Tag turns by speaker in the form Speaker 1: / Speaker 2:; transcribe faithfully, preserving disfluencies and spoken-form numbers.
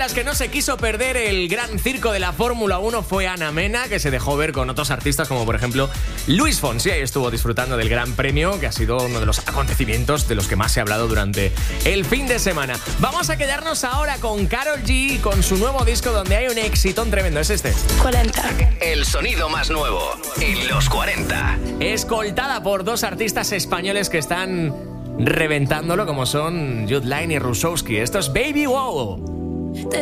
Speaker 1: las que no se quiso perder el gran circo de la Fórmula uno fue Ana Mena, que se dejó ver con otros artistas como por ejemplo Luis Fonsi. Ahí estuvo disfrutando del Gran Premio, que ha sido uno de los acontecimientos de los que más se ha hablado durante el fin de semana. Vamos a quedarnos ahora con Karol G, con su nuevo disco donde hay un éxito tremendo. Es este.
Speaker 2: cuarenta.
Speaker 3: El sonido más nuevo en los cuarenta.
Speaker 1: Escoltada por dos artistas españoles que están reventándolo, como son Jude Line y Rusowski. Esto es Baby Wow.